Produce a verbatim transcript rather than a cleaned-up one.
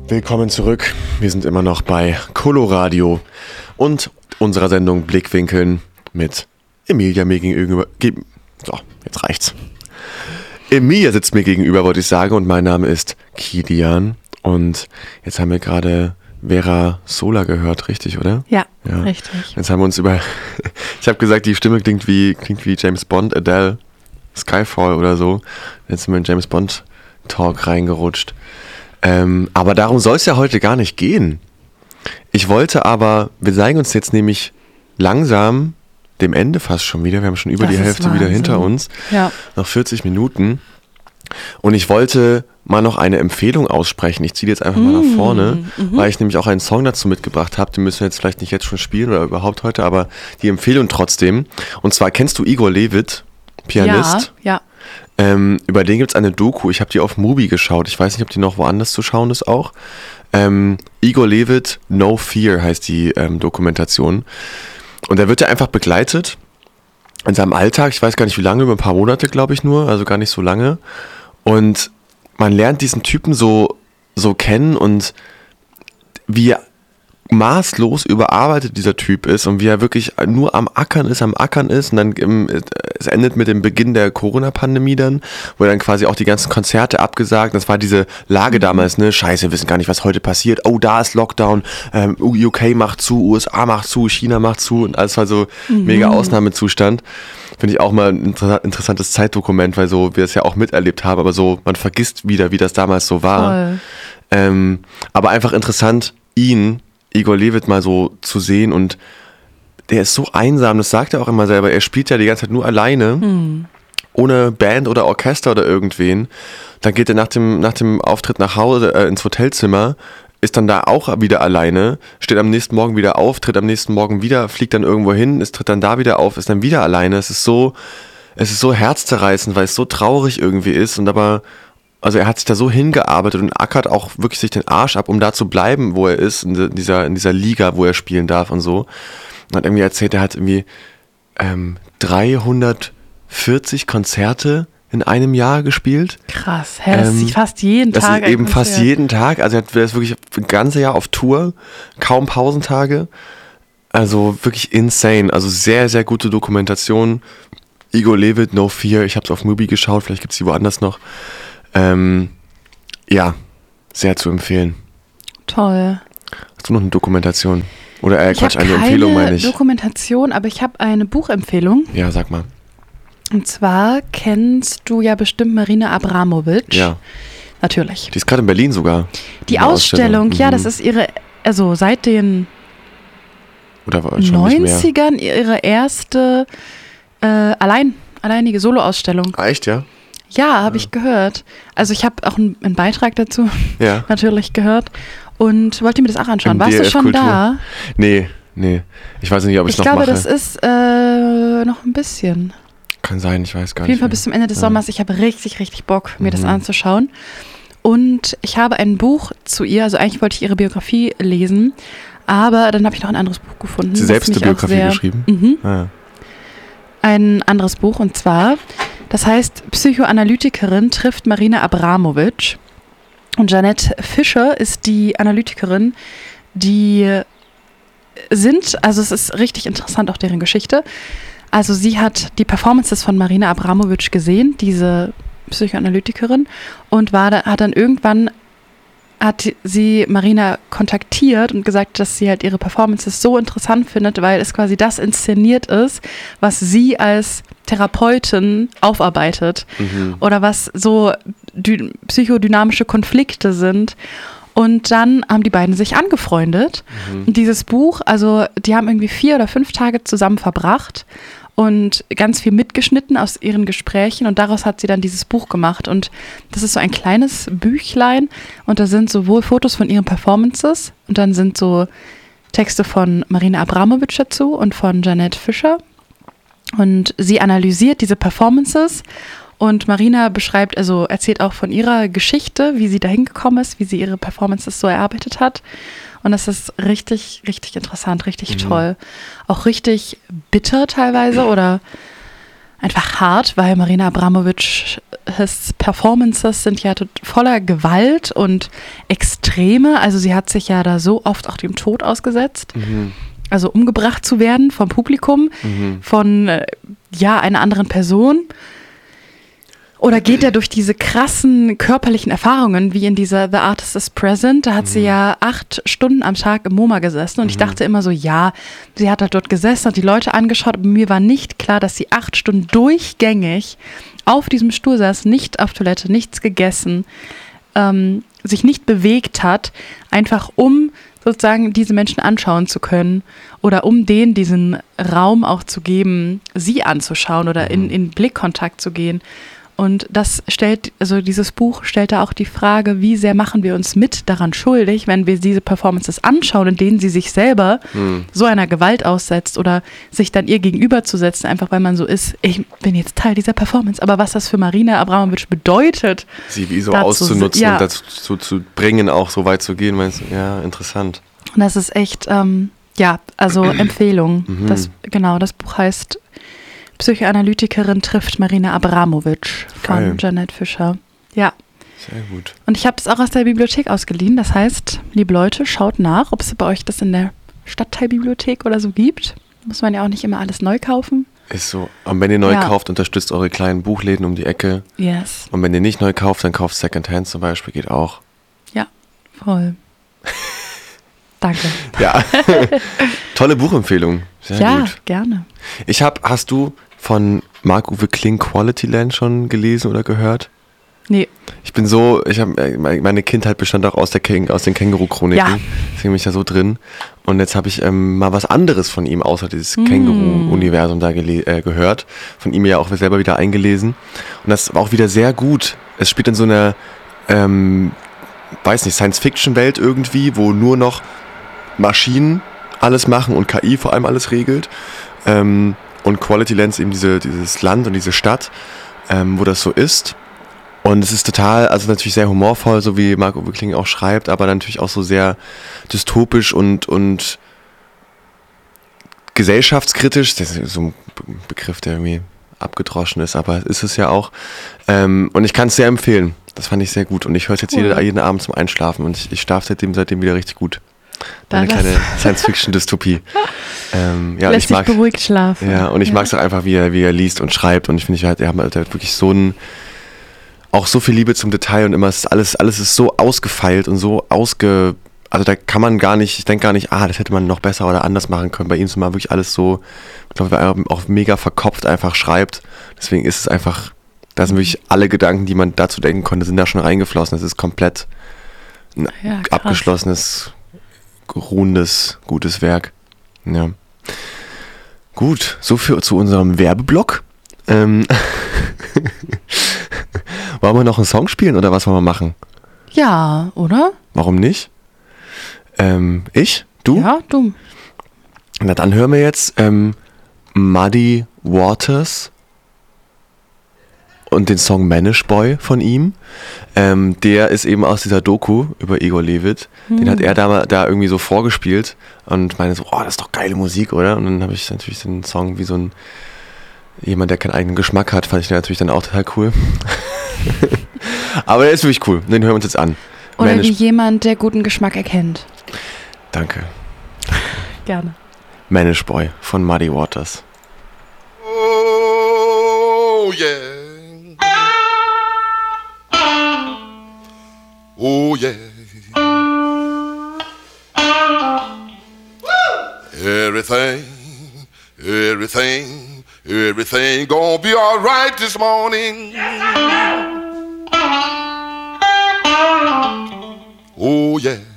Willkommen zurück. Wir sind immer noch bei Coloradio und unserer Sendung Blickwinkeln mit Emilia mir gegenüber. Ge- so, jetzt reicht's. Emilia sitzt mir gegenüber, wollte ich sagen, und mein Name ist Kilian. Und jetzt haben wir gerade Vera Sola gehört, richtig, oder? Ja, ja, richtig. Jetzt haben wir uns über... Ich habe gesagt, die Stimme klingt wie, klingt wie James Bond, Adele, Skyfall oder so. Jetzt sind wir in James Bond Talk reingerutscht. Ähm, aber darum soll es ja heute gar nicht gehen. Ich wollte aber, wir zeigen uns jetzt nämlich langsam dem Ende fast schon wieder. Wir haben schon über das die Hälfte Wahnsinn. wieder hinter uns. Ja. Noch vierzig Minuten. Und ich wollte mal noch eine Empfehlung aussprechen. Ich ziehe jetzt einfach mal nach vorne, mhm. weil ich nämlich auch einen Song dazu mitgebracht habe. Den müssen wir jetzt vielleicht nicht jetzt schon spielen oder überhaupt heute, aber die Empfehlung trotzdem. Und zwar kennst du Igor Levit, Pianist? Ja, ja. Ähm, über den gibt es eine Doku. Ich habe die auf Mubi geschaut. Ich weiß nicht, ob die noch woanders zu schauen ist auch. Ähm, Igor Levit, No Fear heißt die ähm, Dokumentation. Und da wird er einfach begleitet in seinem Alltag. Ich weiß gar nicht wie lange, über ein paar Monate glaube ich nur, also gar nicht so lange. Und man lernt diesen Typen so, so kennen und wie maßlos überarbeitet dieser Typ ist und wie er wirklich nur am Ackern ist, am Ackern ist und dann im, es endet mit dem Beginn der Corona-Pandemie dann, wo er dann quasi auch die ganzen Konzerte abgesagt, das war diese Lage damals, ne, scheiße, wir wissen gar nicht, was heute passiert, oh, da ist Lockdown, ähm, U K macht zu, U S A macht zu, China macht zu und alles war so mhm. mega Ausnahmezustand. Finde ich auch mal ein inter- interessantes Zeitdokument, weil so wir es ja auch miterlebt haben, aber so, man vergisst wieder, wie das damals so war. Ähm, aber einfach interessant, ihn Igor Levit mal so zu sehen und der ist so einsam, das sagt er auch immer selber, er spielt ja die ganze Zeit nur alleine, mhm. ohne Band oder Orchester oder irgendwen. Dann geht er nach dem, nach dem Auftritt nach Hause, äh, ins Hotelzimmer, ist dann da auch wieder alleine, steht am nächsten Morgen wieder auf, tritt am nächsten Morgen wieder, fliegt dann irgendwo hin, es tritt dann da wieder auf, ist dann wieder alleine. Es ist so, es ist so herzzerreißend, weil es so traurig irgendwie ist und aber also er hat sich da so hingearbeitet und ackert auch wirklich sich den Arsch ab, um da zu bleiben, wo er ist, in dieser, in dieser Liga, wo er spielen darf und so. Und hat irgendwie erzählt, er hat irgendwie ähm, dreihundertvierzig Konzerte in einem Jahr gespielt. Krass, hä, das ähm, ist fast jeden das Tag. Das ist eben fast jeden Tag. Also er ist wirklich ein ganzes Jahr auf Tour, kaum Pausentage. Also wirklich insane. Also sehr, sehr gute Dokumentation. Igor Levit, No Fear. Ich habe es auf Mubi geschaut, vielleicht gibt es die woanders noch. Ähm, ja, sehr zu empfehlen. Toll. Hast du noch eine Dokumentation? Oder äh, ich Quatsch, eine keine Empfehlung meine ich. Dokumentation, aber ich habe eine Buchempfehlung. Ja, sag mal. Und zwar kennst du ja bestimmt Marina Abramovic. Ja. Natürlich. Die ist gerade in Berlin sogar. Die Ausstellung, Ausstellung. Ja, mhm. das ist ihre, also seit den Oder neunzigern ihre erste äh, allein, alleinige Soloausstellung. Ah, echt, ja? Ja, habe ja. ich gehört. Also ich habe auch einen, einen Beitrag dazu ja. natürlich gehört und wollte mir das auch anschauen. Im Warst D F du schon Kultur? Da? Nee, nee. Ich weiß nicht, ob ich es noch glaube, mache. Ich glaube, das ist äh, noch ein bisschen. Kann sein, ich weiß gar nicht. Auf jeden Fall bis zum Ende des ja. Sommers. Ich habe richtig, richtig Bock, mir mhm. das anzuschauen. Und ich habe ein Buch zu ihr, also eigentlich wollte ich ihre Biografie lesen, aber dann habe ich noch ein anderes Buch gefunden. Sie selbst eine Biografie sehr, geschrieben? Mhm. Ah, ja. Ein anderes Buch und zwar, das heißt Psychoanalytikerin trifft Marina Abramovic. Und Jeanette Fischer ist die Analytikerin, die sind, also es ist richtig interessant, auch deren Geschichte. Also sie hat die Performances von Marina Abramovic gesehen, diese Psychoanalytikerin, und war da, hat dann irgendwann hat sie Marina kontaktiert und gesagt, dass sie halt ihre Performances so interessant findet, weil es quasi das inszeniert ist, was sie als Therapeutin aufarbeitet mhm. oder was so dy- psychodynamische Konflikte sind. Und dann haben die beiden sich angefreundet. Mhm. Und dieses Buch, also die haben irgendwie vier oder fünf Tage zusammen verbracht und ganz viel mitgeschnitten aus ihren Gesprächen und daraus hat sie dann dieses Buch gemacht. Und das ist so ein kleines Büchlein und da sind sowohl Fotos von ihren Performances und dann sind so Texte von Marina Abramovic dazu und von Jeanette Fischer. Und sie analysiert diese Performances und Marina beschreibt, also erzählt auch von ihrer Geschichte, wie sie dahin gekommen ist, wie sie ihre Performances so erarbeitet hat. Und das ist richtig, richtig interessant, richtig mhm. toll. Auch richtig bitter teilweise oder einfach hart, weil Marina Abramovic his Performances sind ja tot- voller Gewalt und Extreme. Also sie hat sich ja da so oft auch dem Tod ausgesetzt. Mhm. Also umgebracht zu werden vom Publikum, Mhm. von äh, ja, einer anderen Person. Oder geht er durch diese krassen körperlichen Erfahrungen, wie in dieser The Artist is Present, da hat Mhm. sie ja acht Stunden am Tag im MoMA gesessen und ich dachte immer so, ja, sie hat halt dort gesessen, hat die Leute angeschaut, aber mir war nicht klar, dass sie acht Stunden durchgängig auf diesem Stuhl saß, nicht auf Toilette, nichts gegessen, ähm, sich nicht bewegt hat, einfach um sozusagen diese Menschen anschauen zu können oder um denen diesen Raum auch zu geben, sie anzuschauen oder in, in Blickkontakt zu gehen. Und das stellt, also dieses Buch stellt da auch die Frage, wie sehr machen wir uns mit daran schuldig, wenn wir diese Performances anschauen, in denen sie sich selber Mhm. so einer Gewalt aussetzt oder sich dann ihr gegenüberzusetzen, einfach weil man so ist, ich bin jetzt Teil dieser Performance. Aber was das für Marina Abramovic bedeutet, Sie wie so dazu- auszunutzen ja. und dazu zu, zu bringen, auch so weit zu gehen, meinst du? Ja, interessant. und das ist echt, ähm, ja, also Empfehlung. Mhm. Das, genau, das Buch heißt Psychoanalytikerin trifft Marina Abramovic von Geil. Jeanette Fischer. Ja. Sehr gut. Und ich habe es auch aus der Bibliothek ausgeliehen. Das heißt, liebe Leute, schaut nach, ob es bei euch das in der Stadtteilbibliothek oder so gibt. Muss man ja auch nicht immer alles neu kaufen. Ist so. Und wenn ihr neu Ja. kauft, unterstützt eure kleinen Buchläden um die Ecke. Yes. Und wenn ihr nicht neu kauft, dann kauft Secondhand zum Beispiel, geht auch. Ja, voll. Danke. Ja. Tolle Buchempfehlung. Sehr ja, gut. gerne. Ich habe, hast du von Marc-Uwe Kling Quality Land schon gelesen oder gehört? Nee, Ich bin so, ich habe meine Kindheit bestand auch aus der Käng, aus den Känguru-Chroniken. Ja. Deswegen bin ich da so drin. Und jetzt habe ich ähm, mal was anderes von ihm, außer dieses Mm. Känguru-Universum da gele- äh, gehört. Von ihm ja auch selber wieder eingelesen. Und das war auch wieder sehr gut. Es spielt in so einer, ähm, weiß nicht, Science-Fiction-Welt irgendwie, wo nur noch Maschinen alles machen und K I vor allem alles regelt. Ähm, und Quality Land ist eben diese, dieses Land und diese Stadt, ähm, wo das so ist. Und es ist total, also natürlich sehr humorvoll, so wie Marc-Uwe Kling auch schreibt, aber natürlich auch so sehr dystopisch und, und gesellschaftskritisch. Das ist so ein Be- Begriff, der irgendwie abgedroschen ist, aber ist es ja auch. Ähm, und ich kann es sehr empfehlen. Das fand ich sehr gut. Und ich höre es jetzt Cool. jeden, jeden Abend zum Einschlafen und ich, ich schlafe seitdem, seitdem wieder richtig gut. Da Eine das- kleine Science-Fiction-Dystopie. ähm, ja, und lässt ich mag, sich beruhigt schlafen. ja, und ich mag es auch einfach, wie er, wie er liest und schreibt. Und ich finde, halt, er hat halt wirklich so ein, auch so viel Liebe zum Detail und immer ist alles, alles ist so ausgefeilt und so ausge, also da kann man gar nicht, ich denke gar nicht, ah, das hätte man noch besser oder anders machen können. Bei ihm ist immer wirklich alles so, ich glaube, er auch mega verkopft einfach schreibt. Deswegen ist es einfach, da sind wirklich alle Gedanken, die man dazu denken konnte, sind da schon reingeflossen. Es ist komplett ein Ja, krass. abgeschlossenes, ruhendes, gutes Werk. Ja. Gut, so viel zu unserem Werbeblock. Ähm, wollen wir noch einen Song spielen oder was wollen wir machen? Ja, oder? Warum nicht? Ähm, ich? Du? Ja, du. Na dann hören wir jetzt ähm, Muddy Waters und den Song Manish Boy von ihm. Ähm, der ist eben aus dieser Doku über Igor Levit. Den hat er da, da irgendwie so vorgespielt und meine so, oh, das ist doch geile Musik, oder? Und dann habe ich natürlich den Song wie so ein jemand, der keinen eigenen Geschmack hat, fand ich den natürlich dann auch total cool. Aber der ist wirklich cool. Den hören wir uns jetzt an. Oder Manish- wie jemand, der guten Geschmack erkennt. Danke. Gerne. Manish Boy von Muddy Waters. Oh, yeah. Oh, yeah. Everything, everything, everything gonna be all right this morning. Oh, yeah.